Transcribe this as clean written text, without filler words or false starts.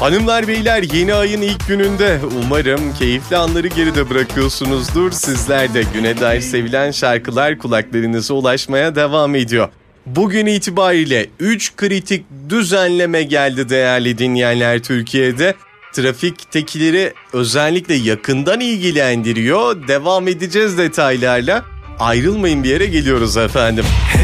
Hanımlar beyler, yeni ayın ilk gününde umarım keyifli anları geride bırakıyorsunuzdur. Sizler de güne dair sevilen şarkılar kulaklarınıza ulaşmaya devam ediyor. Bugün itibariyle 3 kritik düzenleme geldi değerli dinleyenler Türkiye'de. Trafiktekileri özellikle yakından ilgilendiriyor. Devam edeceğiz detaylarla. Ayrılmayın, bir yere geliyoruz efendim.